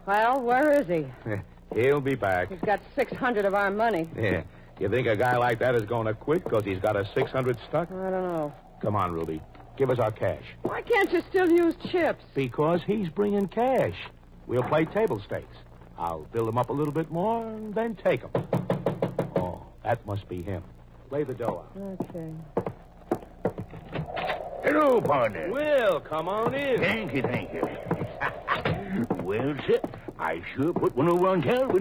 Well, where is he? He'll be back. He's got 600 of our money. Yeah. You think a guy like that is going to quit because he's got a 600 stuck? I don't know. Come on, Ruby. Give us our cash. Why can't you still use chips? Because he's bringing cash. We'll play table stakes. I'll build him up a little bit more and then take him. Oh, that must be him. Lay the dough out. Okay. Hello, partner. Will, come on in. Thank you. Well, sir, I sure put one over on Calvin.